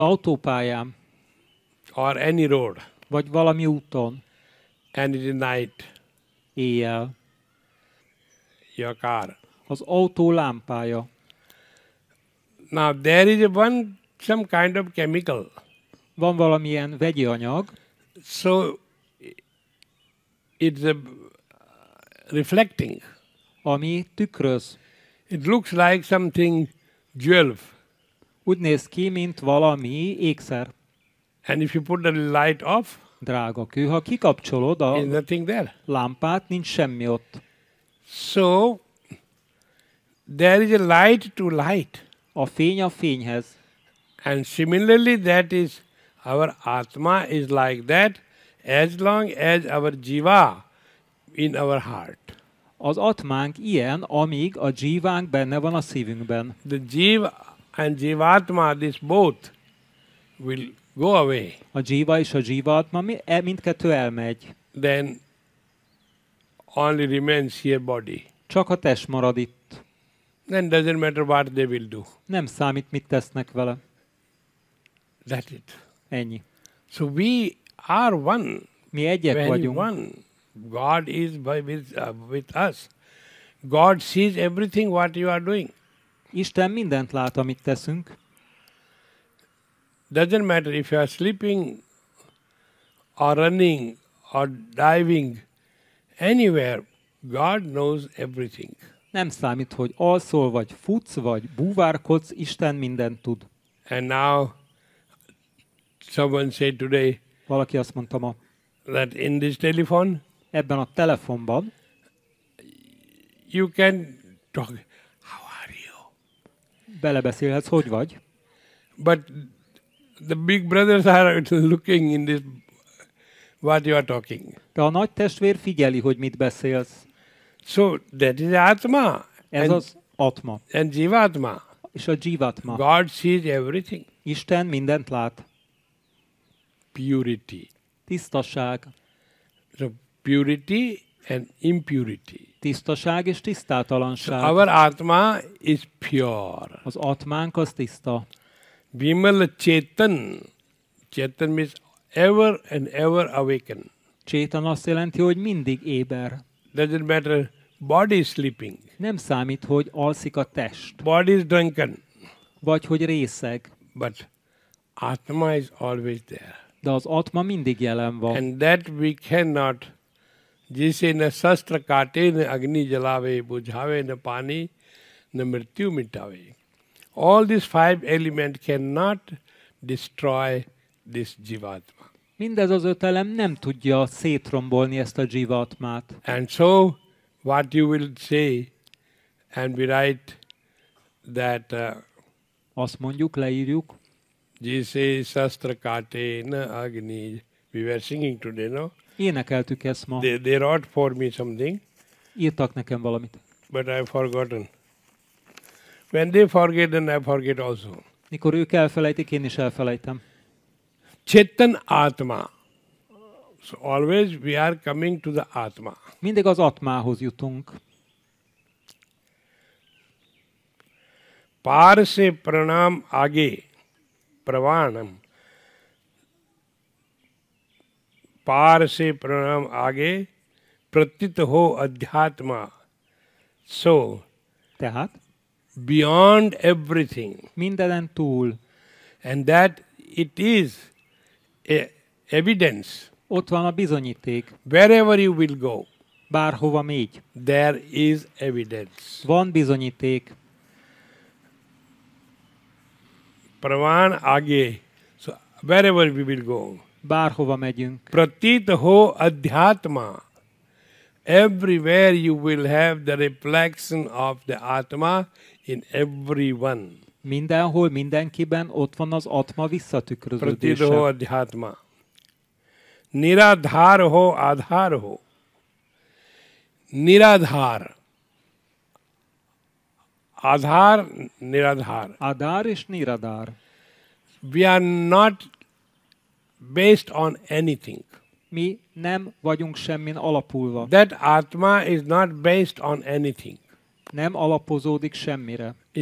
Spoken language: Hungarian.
Autópályán, or any road, vagy valami úton, and it is night, éjjel. your car. Az autó lámpája. Now there is some kind of chemical. Van valamilyen vegyi anyag, So it's reflecting. ami tükröz. It looks like something 12. Úgy néz ki, mint valami ékszer. And if you put the light off, Drága kő, ha kikapcsolod there's a nothing there. lámpát, nincs semmi ott. So there is a light to light. A fény a fényhez. And similarly, that is our Atma is like that as long as our Jiva in our heart. Az atmánk ilyen, amíg a dzsívánk benne van a szívünkben. The Jiva and Jivatma, this both will go away. A dzsíva és a dzsívatma mindkettő elmegy. Then only remains here body. Csak a test marad itt. Then doesn't matter what they will do. Nem számít, mit tesznek vele. That's it. Ennyi. So we are one. Mi egyek Very vagyunk. one. God is with us. God sees everything what you are doing. Isten mindent lát, amit teszünk. Doesn't matter if you are sleeping or running or diving anywhere. God knows everything. Nem számít, hogy alszol, vagy futsz, vagy búvárkodsz, Isten mindent tud. And now someone said today Valaki azt mondta ma, that in this telephone ebben a telefonban you can talk. How are you? belebeszélhetsz, hogy vagy, But the big brothers are looking in this what you are talking. de a nagy testvér figyeli, hogy mit beszélsz. So that is Atma Ez az atma and Jivatma. és a dzsívatma. God sees everything. Isten mindent lát. Purity. Tisztaság. So purity and impurity. Tisztaság és So tisztátalanság. our Atma is pure. Az atmánk az tiszta. Vimal Chetan. Chetan means ever and ever awaken. Csétan azt jelenti, hogy mindig éber. Doesn't matter. Body is sleeping. Nem számít, hogy alszik a test, Body is drunken. vagy hogy részeg, But Atma is always there. de az atma mindig jelen van. And that we cannot. Jise na sastra kaate na agni jalave bujhave na pani na mrityu mitave. All these five elements cannot destroy this jivatma. Mindez az 5 elem nem tudja szétrombolni ezt a dzsívatmát. And so what you will say and we write that Azt mondjuk, leírjuk, Jise sastra kaate na agni. We were singing today, no? énekeltük ezt ma. They wrote for me something, Írtak nekem valamit. but I've forgotten. When they forget, then I forget also. Mikor ők elfelejtik, én is elfelejtem. Chetan Atma. So always we are coming to the Atma. Mindig az atmához jutunk. Par se pranam age pravanam. Par se pranam age pratit ho adhyatma. So Tehát beyond everything, mindenen túl and that it is evidence. ott van a bizonyíték. Wherever you will go, Bárhova mégy. there is evidence. Van bizonyíték. Pravan age. So wherever we will go. Bárhova megyünk. Pratit ho adhyatma. Everywhere you will have the reflection of the Atma in everyone. Mindenhol, mindenkiben ott van az atma Pratit ho visszatükröződése. adhyatma. Niradhar ho adhar ho. Niradhar. Adhar, niradhar. Adár és niradár. We are not based on anything. Mi nem vagyunk semmin alapulva. That Atma is not based on anything. Nem alapozódik semmire.